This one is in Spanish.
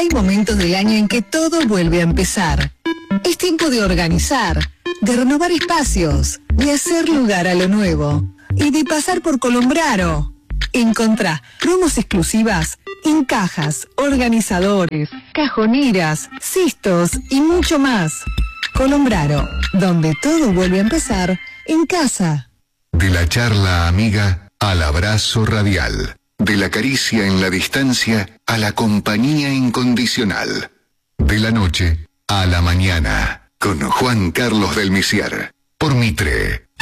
Hay momentos del año en que todo vuelve a empezar. Es tiempo de organizar, de renovar espacios, de hacer lugar a lo nuevo y de pasar por Colombraro. Encontrá promos exclusivas en cajas, organizadores, cajoneras, cistos y mucho más. Colombraro, donde todo vuelve a empezar en casa. De la charla amiga al abrazo radial. De la caricia en la distancia a la compañía incondicional. De la noche a la mañana. Con Juan Carlos del Misier. Por Mitre.